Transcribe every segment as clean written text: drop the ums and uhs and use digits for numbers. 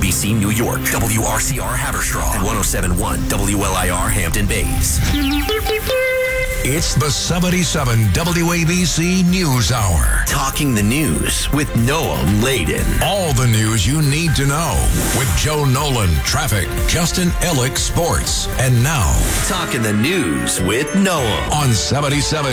WABC New York, WRCR Haverstraw, and 107.1 WLIR Hampton Bays. It's the 77 WABC News Hour. Talking the news with Noam Laden. All the news you need to know with Joe Nolan, traffic, Justin Ellick, sports. And now, Talking the news with Noam on 77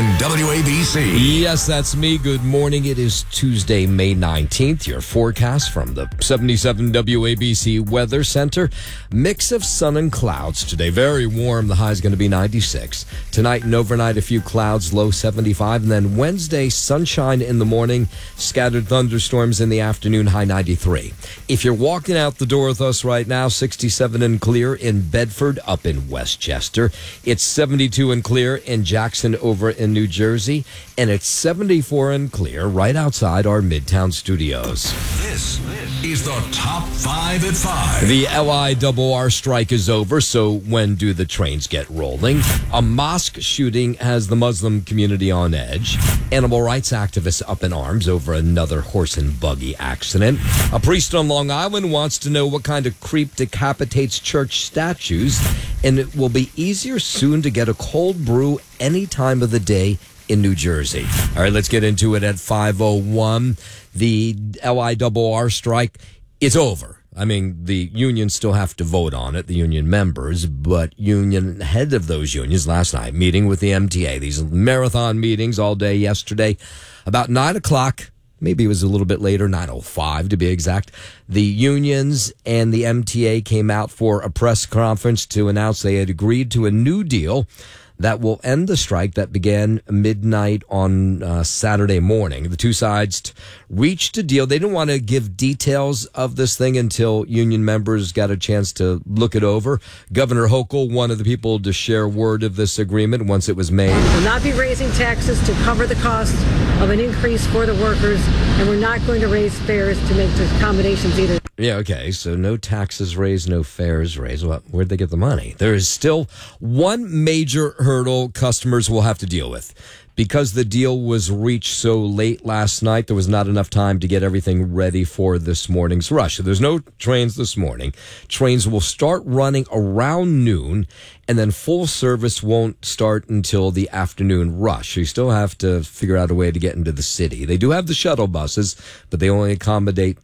WABC. Yes, that's me. Good morning. It is Tuesday, May 19th. Your forecast from the 77 WABC Weather Center. Mix of sun and clouds today. Very warm. The high is going to be 96. Tonight and overnight, a few clouds, low 75. And then Wednesday, sunshine in the morning, scattered thunderstorms in the afternoon, high 93. If you're walking out the door with us right now, 67 and clear in Bedford, up in Westchester. It's 72 and clear in Jackson over in New Jersey. And it's 74 and clear right outside our Midtown studios. This is the Top 5 at 5. The LIRR strike is over, so when do the trains get rolling? A mosque shooting has the Muslim community on edge. Animal rights activists up in arms over another horse and buggy accident. A priest on Long Island wants to know what kind of creep decapitates church statues, and it will be easier soon to get a cold brew any time of the day in New Jersey. All right, let's get into it at 5:01. The LIRR strike, it's over. I mean, the unions still have to vote on it, the union members, but head of those unions last night, meeting with the MTA, these marathon meetings all day yesterday, about 9 o'clock, maybe it was a little bit later, 9:05 to be exact, the unions and the MTA came out for a press conference to announce they had agreed to a new deal that will end the strike that began midnight on Saturday morning. The two sides reached a deal. They didn't want to give details of this thing until union members got a chance to look it over. Governor Hochul, one of the people to share word of this agreement once it was made. We'll not be raising taxes to cover the cost of an increase for the workers, and we're not going to raise fares to make the accommodations either. Yeah, okay, so no taxes raised, no fares raised. Well, where'd they get the money? There is still one major hurdle customers will have to deal with. Because the deal was reached so late last night, there was not enough time to get everything ready for this morning's rush. So there's no trains this morning. Trains will start running around noon, and then full service won't start until the afternoon rush. So you still have to figure out a way to get into the city. They do have the shuttle buses, but they only accommodate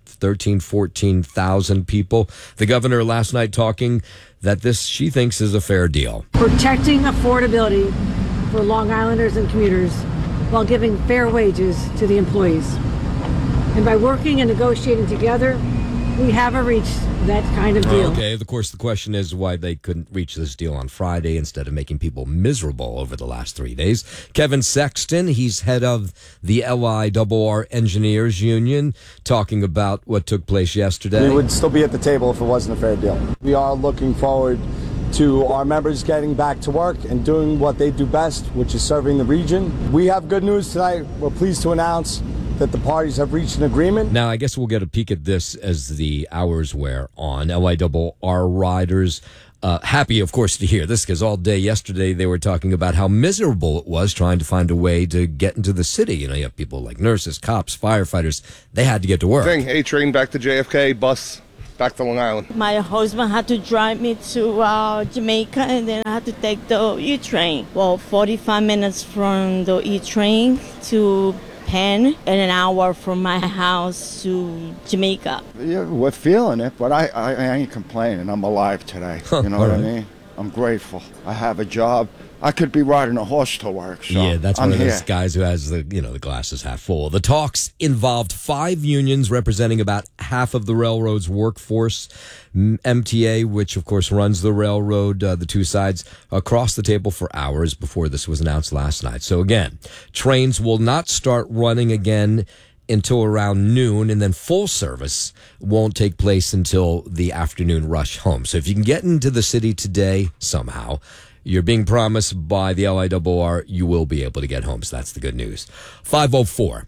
14,000 people. The governor last night talking that this, she thinks, is a fair deal. Protecting affordability for Long Islanders and commuters while giving fair wages to the employees. And by working and negotiating together, we haven't reached that kind of deal. Okay, of course, the question is why they couldn't reach this deal on Friday instead of making people miserable over the last 3 days. Kevin Sexton, he's head of the LIRR Engineers Union, talking about what took place yesterday. We would still be at the table if it wasn't a fair deal. We are looking forward to our members getting back to work and doing what they do best, which is serving the region. We have good news tonight. We're pleased to announce that the parties have reached an agreement. Now, I guess we'll get a peek at this as the hours wear on. LIRR riders, happy, of course, to hear this, because all day yesterday they were talking about how miserable it was trying to find a way to get into the city. You know, you have people like nurses, cops, firefighters. They had to get to work. A train back to JFK, bus back to Long Island. My husband had to drive me to Jamaica, and then I had to take the E-train. Well, 45 minutes from the E-train to Penn, and an hour from my house to Jamaica. Yeah, we're feeling it, but I ain't complaining. I'm alive today. You know what I mean? I'm grateful. I have a job. I could be riding a horse to work. So yeah, that's one of those guys who has the glasses half full. The talks involved 5 unions representing about half of the railroad's workforce. MTA, which of course runs the railroad, the two sides across the table for hours before this was announced last night. So again, trains will not start running again until around noon, and then full service won't take place until the afternoon rush home. So if you can get into the city today somehow, you're being promised by the LIRR you will be able to get home. So that's the good news. 5:04.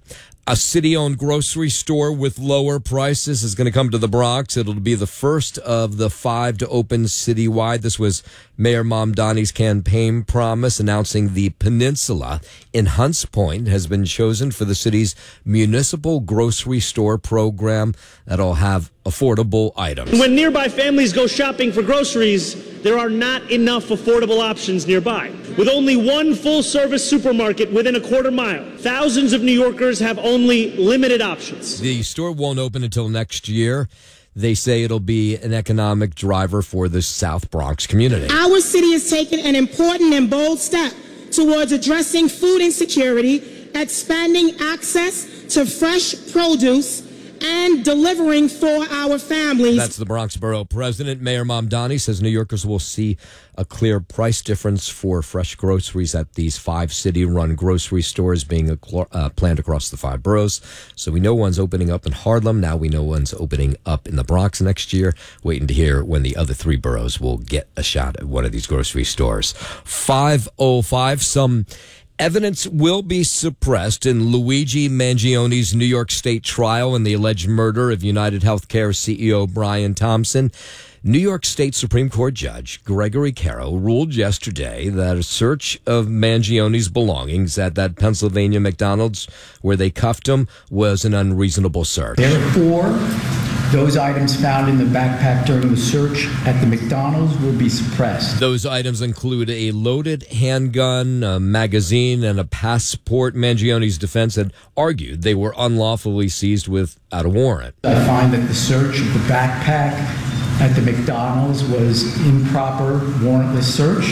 A city-owned grocery store with lower prices is going to come to the Bronx. It'll be the first of the 5 to open citywide. This was Mayor Mamdani's campaign promise, announcing the Peninsula in Hunts Point has been chosen for the city's municipal grocery store program that'll have affordable items. When nearby families go shopping for groceries, there are not enough affordable options nearby. With only one full-service supermarket within a quarter mile, thousands of New Yorkers have only limited options. The store won't open until next year. They say it'll be an economic driver for the South Bronx community. Our city has taken an important and bold step towards addressing food insecurity, expanding access to fresh produce, and delivering for our families. That's the Bronx Borough President. Mayor Mamdani says New Yorkers will see a clear price difference for fresh groceries at these 5 city-run grocery stores being planned across the 5 boroughs. So we know one's opening up in Harlem. Now we know one's opening up in the Bronx next year. Waiting to hear when the other 3 boroughs will get a shot at one of these grocery stores. 5:05, some evidence will be suppressed in Luigi Mangioni's New York State trial in the alleged murder of United Healthcare CEO Brian Thompson. New York State Supreme Court Judge Gregory Caro ruled yesterday that a search of Mangioni's belongings at that Pennsylvania McDonald's where they cuffed him was an unreasonable search. Therefore, those items found in the backpack during the search at the McDonald's will be suppressed. Those items include a loaded handgun, a magazine, and a passport. Mangioni's defense had argued they were unlawfully seized without a warrant. I find that the search of the backpack at the McDonald's was improper, warrantless search,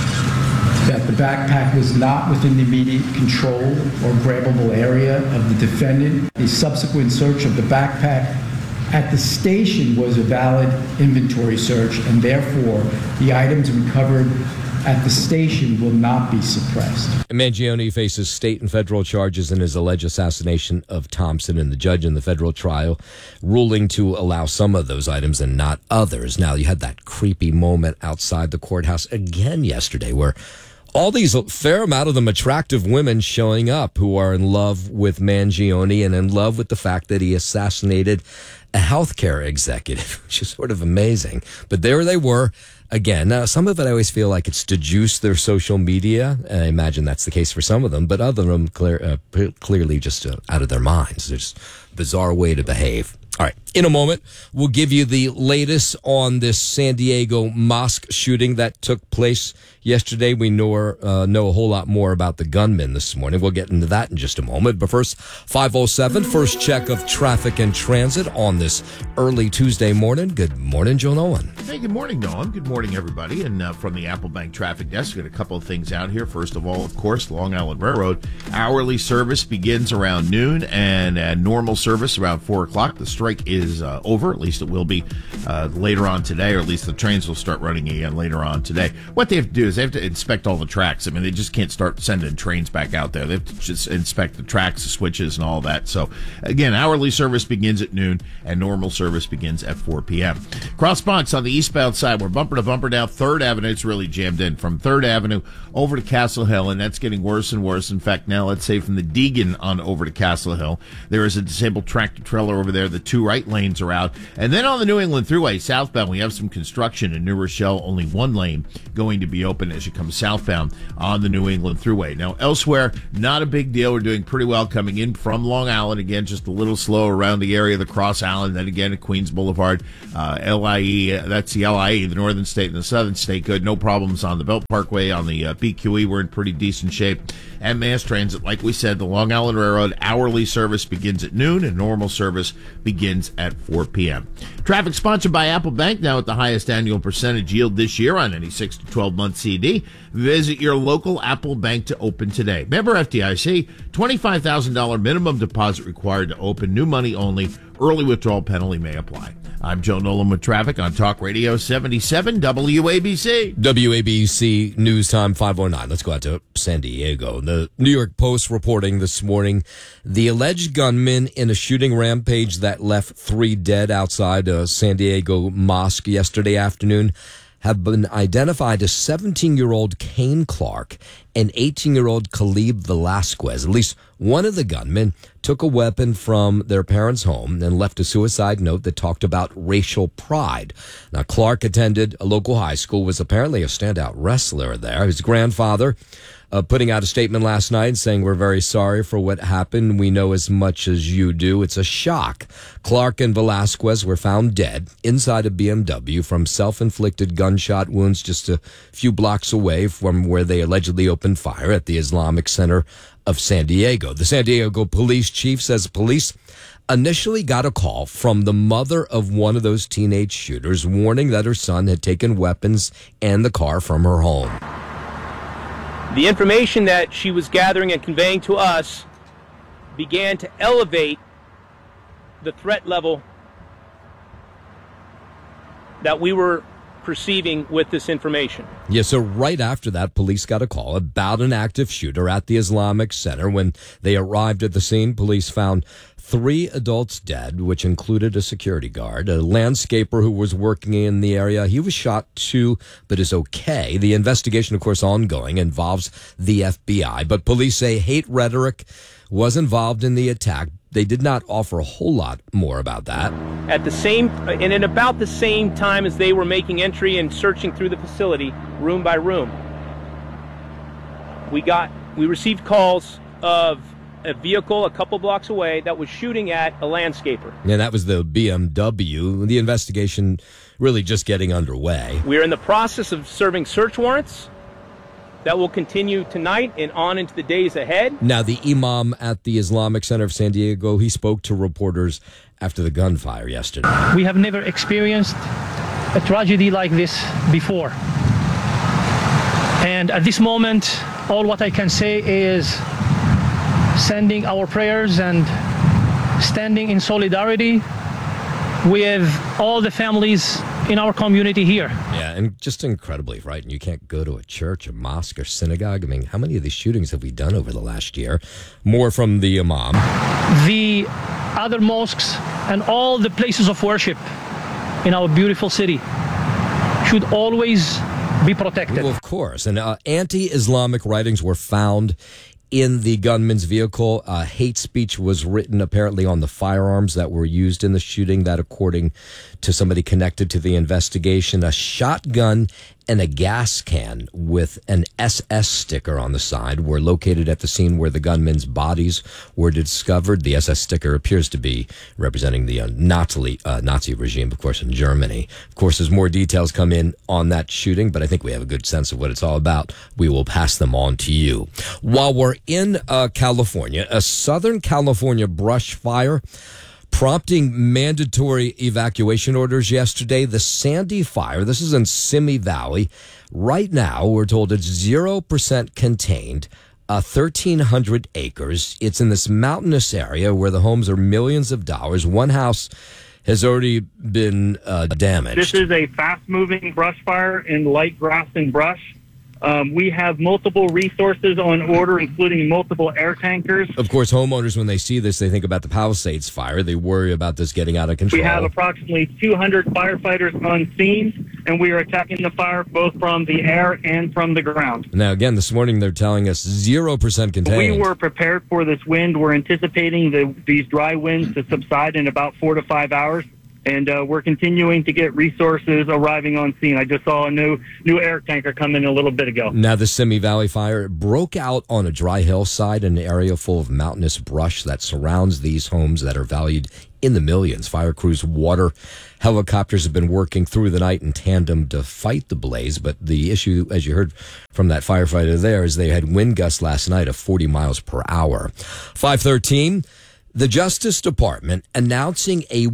that the backpack was not within the immediate control or grabbable area of the defendant. The subsequent search of the backpack at the station was a valid inventory search, and therefore the items recovered at the station will not be suppressed. Mangioni faces state and federal charges in his alleged assassination of Thompson, and the judge in the federal trial ruling to allow some of those items and not others. Now, you had that creepy moment outside the courthouse again yesterday where all these fair amount of them attractive women showing up who are in love with Mangioni and in love with the fact that he assassinated a healthcare executive, which is sort of amazing. But there they were again. Now, some of it I always feel like it's to juice their social media. I imagine that's the case for some of them, but other of them clearly just out of their minds. It's just a bizarre way to behave. All right. In a moment, we'll give you the latest on this San Diego mosque shooting that took place yesterday. We know a whole lot more about the gunman this morning. We'll get into that in just a moment. But first, 5:07, first check of traffic and transit on this early Tuesday morning. Good morning, Joe Nolan. Hey, good morning, Noam. Good morning, everybody. And from the Apple Bank Traffic Desk, got a couple of things out here. First of all, of course, Long Island Railroad. Hourly service begins around noon and normal service around 4 o'clock. The strike is over. At least it will be later on today, or at least the trains will start running again later on today. What they have to do is they have to inspect all the tracks. I mean, they just can't start sending trains back out there. They have to just inspect the tracks, the switches, and all that. So, again, hourly service begins at noon, and normal service begins at 4 p.m. Cross Bronx on the eastbound side, we're bumper to bumper now. 3rd Avenue, it's really jammed in. From 3rd Avenue over to Castle Hill, and that's getting worse and worse. In fact, now let's say from the Deegan on over to Castle Hill, there is a disabled tractor trailer over there. The 2 right lanes are out. And then on the New England Thruway, southbound, we have some construction in New Rochelle. Only 1 lane going to be open as you come southbound on the New England Thruway. Now, elsewhere, not a big deal. We're doing pretty well coming in from Long Island. Again, just a little slow around the area of the Cross Island. Then again at Queens Boulevard, LIE, that's the LIE, the Northern State and the Southern State. Good. No problems on the Belt Parkway. On the BQE, we're in pretty decent shape. And mass transit, like we said, the Long Island Railroad hourly service begins at noon and normal service begins at 4 p.m. Traffic sponsored by Apple Bank, now at the highest annual percentage yield this year on any 6 to 12-month CD. Visit your local Apple Bank to open today. Member FDIC, $25,000 minimum deposit required to open. New money only. Early withdrawal penalty may apply. I'm Joe Nolan with traffic on Talk Radio 77 WABC. WABC News Time 5:09. Let's go out to San Diego. The New York Post reporting this morning the alleged gunman in a shooting rampage that left 3 dead outside a San Diego mosque yesterday afternoon have been identified as 17-year-old Kane Clark and 18-year-old Caleb Velasquez. At least one of the gunmen took a weapon from their parents' home and left a suicide note that talked about racial pride. Now, Clark attended a local high school, was apparently a standout wrestler there. His grandfather putting out a statement last night saying, "We're very sorry for what happened. We know as much as you do. It's a shock." Clark and Velasquez were found dead inside a BMW from self-inflicted gunshot wounds just a few blocks away from where they allegedly opened fire at the Islamic Center of San Diego. The San Diego police chief says police initially got a call from the mother of one of those teenage shooters warning that her son had taken weapons and the car from her home. The information that she was gathering and conveying to us began to elevate the threat level that we were perceiving with this information. Yeah, so right after that, police got a call about an active shooter at the Islamic Center. When they arrived at the scene, police found 3 adults dead, which included a security guard, a landscaper who was working in the area. He was shot too, but is okay. The investigation, of course, ongoing, involves the FBI, but police say hate rhetoric was involved in the attack. They did not offer a whole lot more about that. At about the same time as they were making entry and searching through the facility, room by room, we received calls of a vehicle a couple blocks away that was shooting at a landscaper. And that was the BMW. The investigation really just getting underway. We're in the process of serving search warrants that will continue tonight and on into the days ahead. Now, the imam at the Islamic Center of San Diego, he spoke to reporters after the gunfire yesterday. We have never experienced a tragedy like this before. And at this moment, all what I can say is sending our prayers and standing in solidarity with all the families in our community here. Yeah, and just incredibly, right? And you can't go to a church, a mosque, or synagogue. I mean, how many of these shootings have we done over the last year? More from the imam. The other mosques and all the places of worship in our beautiful city should always be protected. Well, of course. And anti-Islamic writings were found in the gunman's vehicle. Hate speech was written apparently on the firearms that were used in the shooting. That, according to somebody connected to the investigation, a shotgun and a gas can with an SS sticker on the side were located at the scene where the gunmen's bodies were discovered. The SS sticker appears to be representing the Nazi regime, of course, in Germany. Of course, as more details come in on that shooting, but I think we have a good sense of what it's all about. We will pass them on to you. While we're in California, a Southern California brush fire prompting mandatory evacuation orders yesterday. The Sandy Fire, this is in Simi Valley. Right now, we're told it's 0% contained, 1,300 acres. It's in this mountainous area where the homes are millions of dollars. One house has already been damaged. This is a fast-moving brush fire in light grass and brush. We have multiple resources on order, including multiple air tankers. Of course, homeowners, when they see this, they think about the Palisades fire. They worry about this getting out of control. We have approximately 200 firefighters on scene, and we are attacking the fire both from the air and from the ground. Now, again, this morning they're telling us 0% contained. We were prepared for this wind. We're anticipating these dry winds to subside in about 4 to 5 hours. And we're continuing to get resources arriving on scene. I just saw a new air tanker come in a little bit ago. Now, the Simi Valley fire broke out on a dry hillside in an area full of mountainous brush that surrounds these homes that are valued in the millions. Fire crews, water helicopters have been working through the night in tandem to fight the blaze. But the issue, as you heard from that firefighter there, is they had wind gusts last night of 40 miles per hour. 5:13. The Justice Department announcing a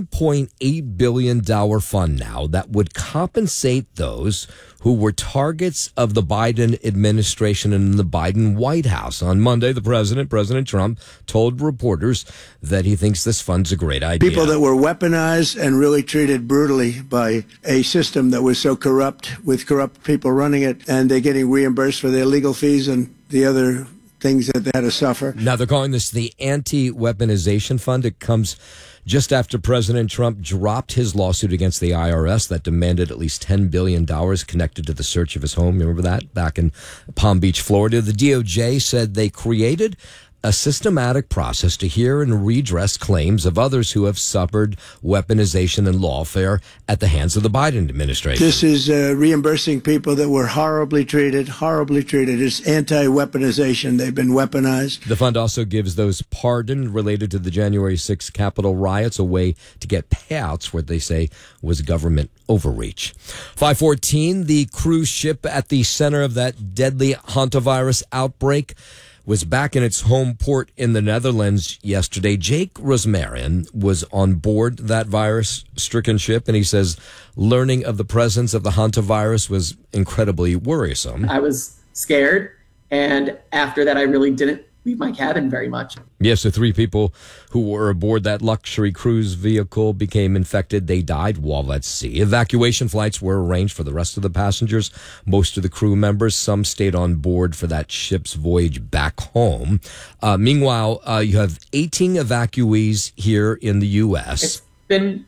$1.8 billion fund now that would compensate those who were targets of the Biden administration and the Biden White House. On Monday, President Trump, told reporters that he thinks this fund's a great idea. People that were weaponized and really treated brutally by a system that was so corrupt, with corrupt people running it, and they're getting reimbursed for their legal fees and the other things that they had to suffer. Now, they're calling this the Anti-Weaponization Fund. It comes just after President Trump dropped his lawsuit against the IRS that demanded at least $10 billion connected to the search of his home. Remember that? Back in Palm Beach, Florida. The DOJ said they created a systematic process to hear and redress claims of others who have suffered weaponization and lawfare at the hands of the Biden administration. This is reimbursing people that were horribly treated. It's anti-weaponization. They've been weaponized. The fund also gives those pardoned related to the January 6th Capitol riots a way to get payouts, what they say was government overreach. 514, the cruise ship at the center of that deadly hantavirus outbreak was back in its home port in the Netherlands yesterday. Jake Rosmarian was on board that virus-stricken ship, and he says learning of the presence of the hantavirus was incredibly worrisome. I was scared, and after that, I really didn't leave my cabin very much. Yes, the 3 people who were aboard that luxury cruise vehicle became infected. They died while at sea. Evacuation flights were arranged for the rest of the passengers, most of the crew members. Some stayed on board for that ship's voyage back home. Meanwhile, you have 18 evacuees here in the U.S. It's been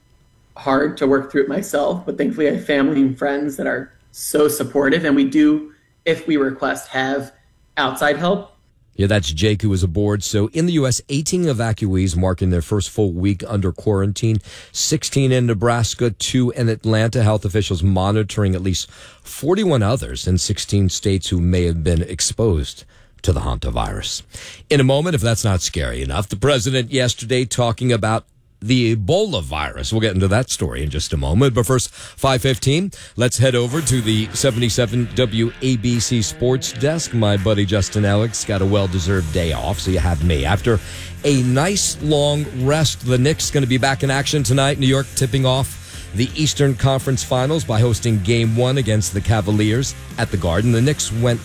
hard to work through it myself, but thankfully I have family and friends that are so supportive, and we do, if we request, have outside help. Yeah, that's Jake, who was aboard. So in the U.S., 18 evacuees marking their first full week under quarantine, 16 in Nebraska, 2 in Atlanta. Health officials monitoring at least 41 others in 16 states who may have been exposed to the hantavirus. In a moment, if that's not scary enough, the president yesterday talking about the Ebola virus. We'll get into that story in just a moment. But first, 5:15, let's head over to the 77 WABC Sports Desk. My buddy Justin Alex got a well-deserved day off, so you have me. After a nice long rest, the Knicks going to be back in action tonight. New York tipping off the Eastern Conference Finals by hosting Game 1 against the Cavaliers at the Garden. The Knicks went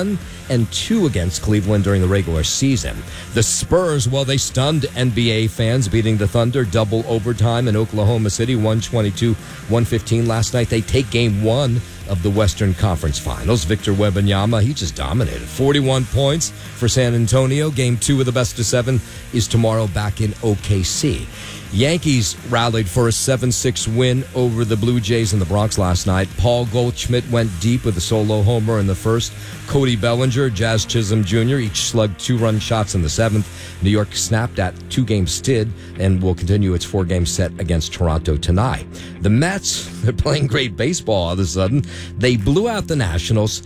1-2 against Cleveland during the regular season. The Spurs, well, they stunned NBA fans, beating the Thunder double overtime in Oklahoma City, 122-115 last night. They take Game 1 of the Western Conference Finals. Victor Wembanyama, he just dominated. 41 points for San Antonio. Game 2 of the best of 7 is tomorrow back in OKC. Yankees rallied for a 7-6 win over the Blue Jays in the Bronx last night. Paul Goldschmidt went deep with a solo homer in the first. Cody Bellinger, Jazz Chisholm Jr. each slugged 2-run shots in the 7th. New York snapped at 2-game skid and will continue its 4-game set against Toronto tonight. The Mets, they're playing great baseball all of a sudden. They blew out the Nationals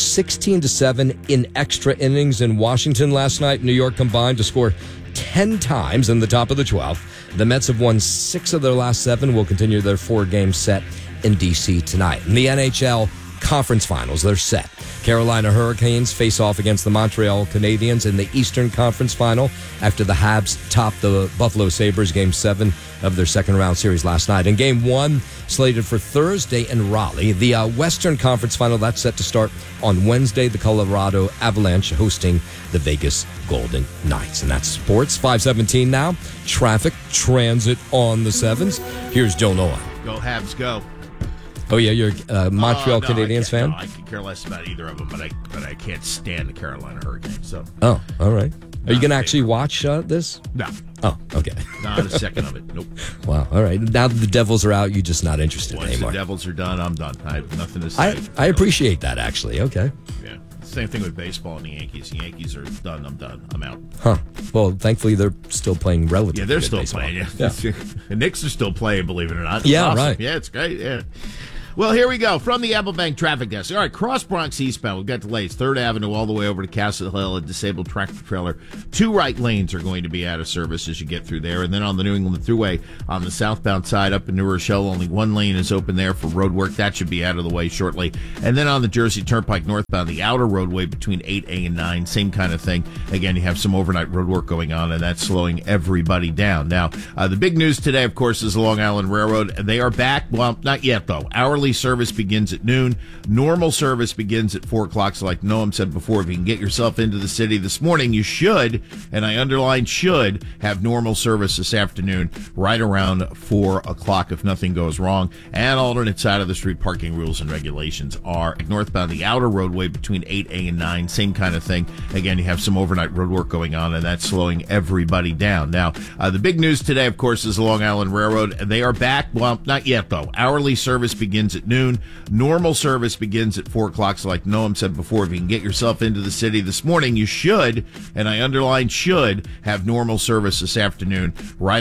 16-7 in extra innings in Washington last night. New York combined to score 10 times in the top of the 12th. The Mets have won 6 of their last 7, will continue their 4-game set in D.C. tonight. In the NHL Conference Finals, they're set. Carolina Hurricanes face off against the Montreal Canadiens in the Eastern Conference Final after the Habs topped the Buffalo Sabres Game 7 of their second-round series last night. In Game 1, slated for Thursday in Raleigh, the Western Conference Final, that's set to start on Wednesday. The Colorado Avalanche hosting the Vegas Golden Knights. And that's sports. 5:17 now. Traffic, transit on the 7s. Here's Joe Noah. Go Habs, go. Oh, yeah, you're a Montreal Canadiens fan? No, I could care less about either of them, but I can't stand the Carolina Hurricanes. So. Oh, all right. Are you going to actually watch this? No. Oh, okay. Not a second of it. Nope. Wow. All right. Now that the Devils are out, you're just not interested Once anymore. The Devils are done, I'm done. I have nothing to say. I appreciate that, actually. Okay. Yeah. Same thing with baseball and the Yankees. The Yankees are done. I'm done. I'm out. Huh. Well, thankfully, they're still playing relatively Yeah, they're good still baseball. playing. Yeah. The Knicks are still playing, believe it or not. It's Yeah, awesome. right. Yeah, it's great. Yeah. Well, here we go. From the Applebank Traffic Desk. All right, cross Bronx eastbound. We've got delays. 3rd Avenue all the way over to Castle Hill, a disabled tractor trailer. 2 right lanes are going to be out of service as you get through there. And then on the New England Thruway on the southbound side up in New Rochelle, only 1 lane is open there for road work. That should be out of the way shortly. And then on the Jersey Turnpike northbound, the outer roadway between 8A and 9, same kind of thing. Again, you have some overnight road work going on, and that's slowing everybody down. Now, the big news today, of course, is the Long Island Railroad. They are back. Well, not yet, though. Hourly Hourly service begins at noon. Normal service begins at 4 o'clock. So like Noam said before, if you can get yourself into the city this morning, you should, and I underline should, have normal service this afternoon right around 4 o'clock if nothing goes wrong. And alternate side of the street parking rules and regulations are northbound the outer roadway between 8A and 9, same kind of thing. Again, you have some overnight road work going on, and that's slowing everybody down. Now, the big news today, of course, is the Long Island Railroad. They are back. Well, not yet, though. Hourly service begins at noon. Normal service begins at 4 o'clock. So like Noam said before, if you can get yourself into the city this morning, you should, and I underline should, have normal service this afternoon right